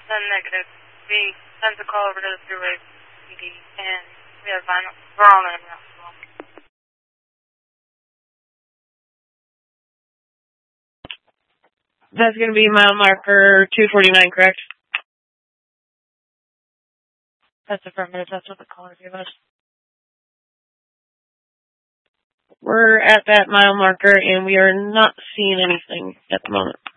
Then negative. We sent the call over to the thruway PD, and we have vinyl. We're all in route. That's going to be mile marker 249, correct? That's affirmative. That's what the caller gave us. We're at that mile marker, and we are not seeing anything at the moment.